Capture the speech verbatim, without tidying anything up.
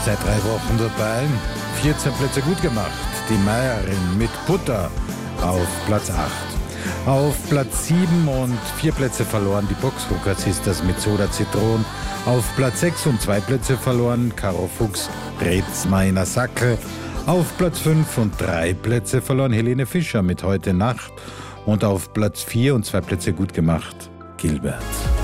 seit drei Wochen dabei. vierzehn Plätze gut gemacht. Die Meierin mit Butter auf Platz acht. Auf Platz sieben und vier Plätze verloren die Boxhooker Sisters mit Soda Zitron. Auf Platz sechs und zwei Plätze verloren Caro Fuchs, Red's meiner Sackel. Auf Platz fünf und drei Plätze verloren Helene Fischer mit Heute Nacht. Und auf Platz vier und zwei Plätze gut gemacht Gilbert.